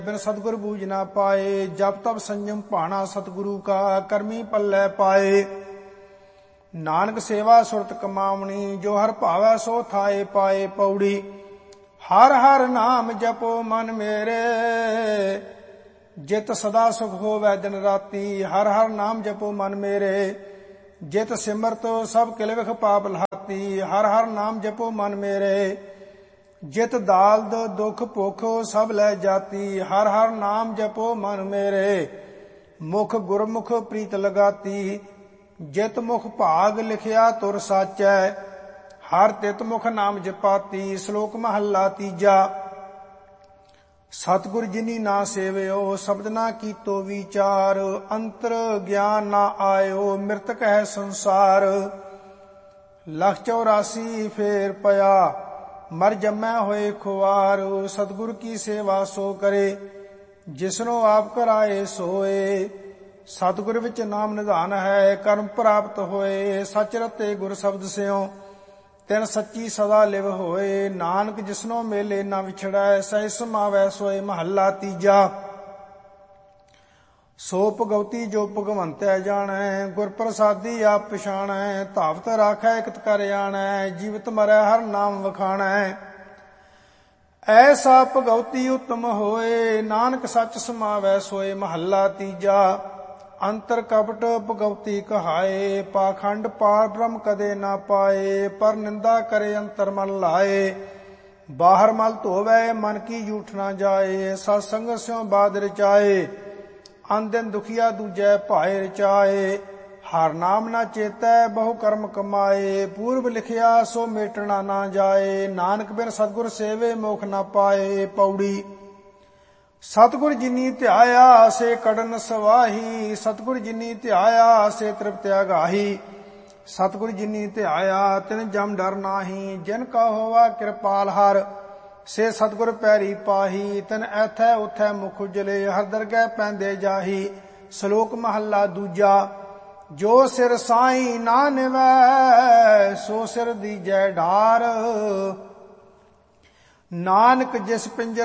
बिन सतगुर बूझ ना पाए। जब तब संयम भाना सतगुरु का, करमी पल्लै पाए। नानक सेवा सुरत कमावनी, जो हर भावै सो थाए पाए। पौड़ी हर हर नाम जपो मन मेरे, जित सदा सुख होवै दिन राती। हर हर नाम जपो मन मेरे, जित सिमरत सब किल विख पाप लाती। हर हर नाम जपो मन मेरे, जित दाल्द दुख भुख सब लै जाती। हर हर नाम जपो मन मेरे, मुख गुरमुख प्रीत लगाती। जित मुख भाग लिखिया तुर साचै, हर तित मुख नाम जपाती। श्लोक महला तीजा। सतगुर जिनी ना सेवयो, शब्द ना कीतो विचार। अंतर ज्ञान ना आयो, मृतक है संसार। लख 84 फेर पया, मर जमै होए खुआर। सतगुर की सेवा सो करे, जिसनो आप कराए सोए। सतगुर विच नाम निधान है, कर्म प्राप्त होए। सच रते गुर शब्द स्यों, तिन सच्ची सदा लिव होए। नानक जिसनो मेले ना विछड़ै, सहि समावै सोए। महला तीजा। सो भगवती जो भगवंतै जानै, गुर प्रसादी आप पछाणै। धावत राखै इकत कर आणै, जीवत मरै हर नाम वखाणै। ऐसा भगवती उत्तम होए, नानक सच समावै सोए। महला तीजा। अंतर कपट भगवती कहाए, पाखंड पार ब्रह्म कदे ना पाए। पर निंदा करे अंतर मन लाए, बाहर मल धोवै मन की जूठ ना जाए। सत्संग स्यों बाद रचाए, अन दिन दुखिया दूजै भाए रचाए। हर नाम ना चेतै बहु कर्म कमाए, पूर्व लिखिया सो मेटना ना जाए। नानक बिन सतगुर सेवे मोख ना पाए। पौड़ी सतगुर जिनी ध्याया से कड़न सवाही। सतगुर जिनी ध्याया से तृप्त अगाही। सतगुर जिनी ध्याया तिन जम डर नाही। जिन का होवा कृपाल हर, से सतगुर पैरी पाही। तिन ऐथै उथै मुख उजले, हर दरगह पैंदे जाही। श्लोक महला दूजा। जो सिर साई ना निवै, सो सिर दीजै ढार। नानक जिस पिंजर